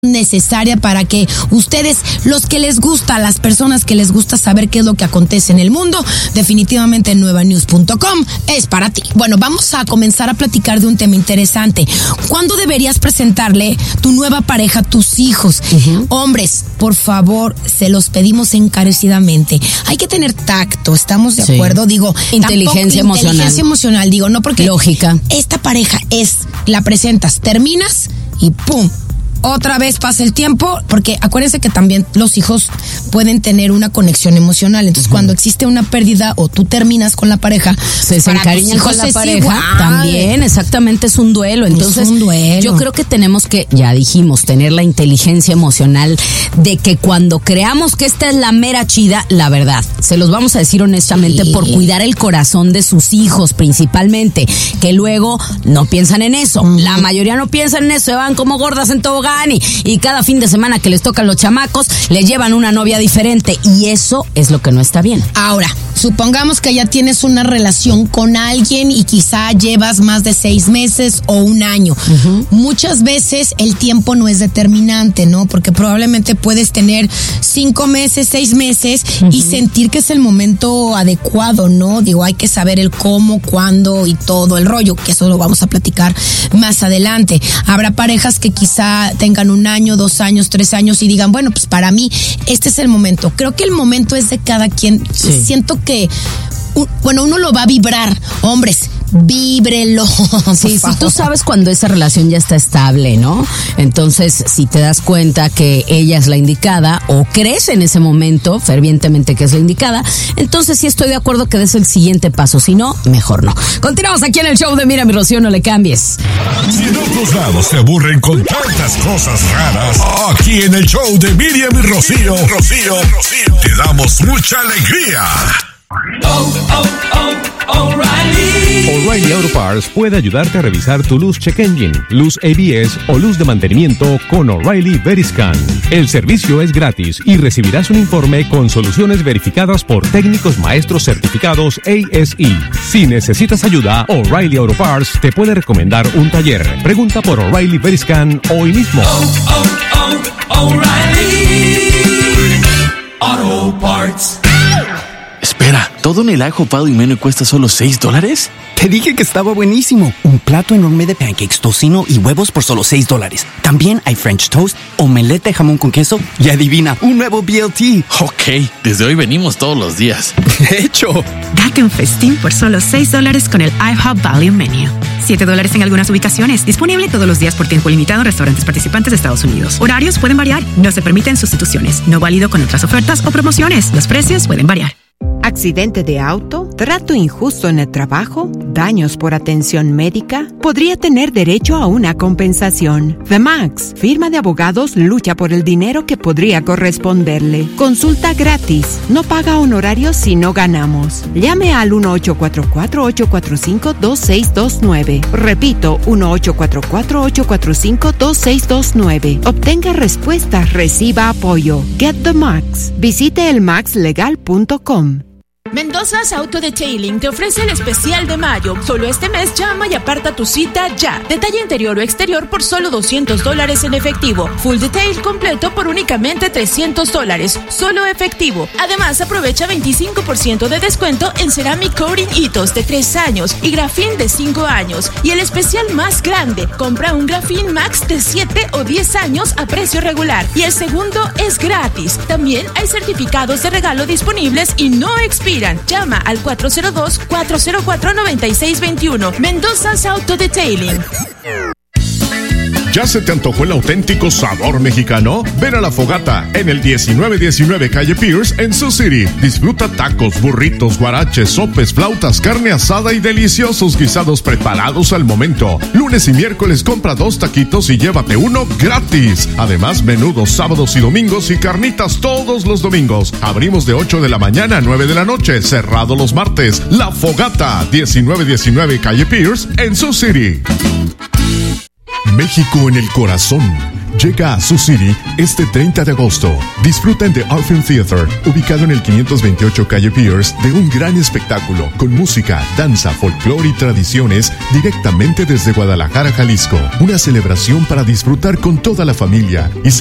necesaria para que ustedes, los que les gusta, las personas que les gusta saber qué es lo que acontece en el mundo, definitivamente nuevanews.com es para ti. Bueno, vamos a comenzar a platicar de un tema interesante. ¿Cuándo deberías presentarle tu nueva pareja a tus hijos? Hombres, por favor, se los pedimos encarecidamente. Hay que tener tacto, ¿estamos de acuerdo? Digo, inteligencia emocional, digo, no porque lógica. Esta pareja la presentas, terminas y ¡pum! Otra vez pasa el tiempo, porque acuérdense que también los hijos pueden tener una conexión emocional. Entonces, cuando existe una pérdida o tú terminas con la pareja, se encariñan con la pareja. También, exactamente, es un duelo. Entonces, yo creo que tenemos que, ya dijimos, tener la inteligencia emocional de que cuando creamos que esta es la mera chida, la verdad, se los vamos a decir honestamente, por cuidar el corazón de sus hijos principalmente, que luego no piensan en eso. La mayoría no piensan en eso, se van como gordas en tobogán. Y cada fin de semana que les tocan los chamacos, les llevan una novia diferente. Y eso es lo que no está bien. Ahora, supongamos que ya tienes una relación con alguien y quizá llevas más de 6 meses o un año. Muchas veces el tiempo no es determinante, ¿no? Porque probablemente puedes tener 5 meses, 6 meses y sentir que es el momento adecuado, ¿no? Digo, hay que saber el cómo, cuándo y todo el rollo, que eso lo vamos a platicar más adelante. Habrá parejas que quizá tengan 1 año, 2 años, 3 años y digan, bueno, pues para mí este es el momento. Creo que el momento es de cada quien. Sí. Siento que, uno lo va a vibrar. Hombres, víbrelo. Sí, si tú sabes cuando esa relación ya está estable, ¿no? Entonces, si te das cuenta que ella es la indicada o crees en ese momento fervientemente que es la indicada, entonces sí estoy de acuerdo que des el siguiente paso. Si no, mejor no. Continuamos aquí en el show de Miriam y Rocío, no le cambies. Si en otros lados te aburren con tantas cosas raras, aquí en el show de Miriam y Rocío, te damos mucha alegría. O'Reilly Auto Parts puede ayudarte a revisar tu luz check engine, luz ABS o luz de mantenimiento con O'Reilly Veriscan. El servicio es gratis y recibirás un informe con soluciones verificadas por técnicos maestros certificados ASE. Si necesitas ayuda, O'Reilly Auto Parts te puede recomendar un taller. Pregunta por O'Reilly Veriscan hoy mismo. O'Reilly Auto Parts. Espera, ¿todo en el ajo pado y menú cuesta solo $6? Te dije que estaba buenísimo. Un plato enorme de pancakes, tocino y huevos por solo $6. También hay French toast, omelette de jamón con queso y adivina, un nuevo BLT. Ok, desde hoy venimos todos los días. De hecho, date un festín por solo $6 con el IHOP Value Menu. $7 en algunas ubicaciones. Disponible todos los días por tiempo limitado en restaurantes participantes de Estados Unidos. Horarios pueden variar. No se permiten sustituciones. No válido con otras ofertas o promociones. Los precios pueden variar. ¿Accidente de auto? ¿Trato injusto en el trabajo? ¿Daños por atención médica? Podría tener derecho a una compensación. The Max, firma de abogados, lucha por el dinero que podría corresponderle. Consulta gratis. No paga honorarios si no ganamos. Llame al 1-844-845-2629. Repito, 1-844-845-2629. Obtenga respuestas, reciba apoyo. Get the Max. Visite elmaxlegal.com. Mendoza's Auto Detailing te ofrece el especial de mayo. Solo este mes llama y aparta tu cita ya. Detalle interior o exterior por solo $200 en efectivo. Full detail completo por únicamente $300. Solo efectivo. Además, aprovecha 25% de descuento en Ceramic Coating Hitos de 3 años y Graphene de 5 años. Y el especial más grande, compra un Graphene Max de 7 o 10 años a precio regular. Y el segundo es gratis. También hay certificados de regalo disponibles y no expiran. Llama al 402-404-9621. Mendoza's Auto Detailing. ¿Ya se te antojó el auténtico sabor mexicano? Ven a La Fogata en el 1919 Calle Pierce en Sioux City. Disfruta tacos, burritos, guaraches, sopes, flautas, carne asada y deliciosos guisados preparados al momento. Lunes y miércoles compra 2 taquitos y llévate uno gratis. Además, menudos sábados y domingos y carnitas todos los domingos. Abrimos de 8 de la mañana a 9 de la noche, cerrado los martes. La Fogata, 1919 Calle Pierce en Sioux City. México en el corazón. llega a Sioux City este 30 de agosto. Disfruten de Art Film Theater, ubicado en el 528 calle Pierce, de un gran espectáculo con música, danza, folclore y tradiciones directamente desde Guadalajara, Jalisco. Una celebración para disfrutar con toda la familia y